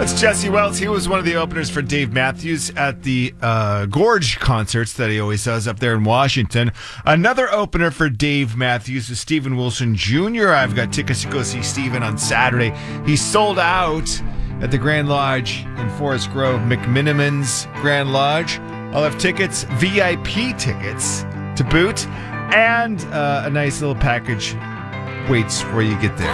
That's Jesse Wells. He was one of the openers for Dave Matthews at the Gorge concerts that he always does up there in Washington. Another opener for Dave Matthews is Steven Wilson Jr. I've got tickets to go see Steven on Saturday. He sold out at the Grand Lodge in Forest Grove, McMiniman's Grand Lodge. I'll have tickets, VIP tickets to boot, and a nice little package waits for you get there.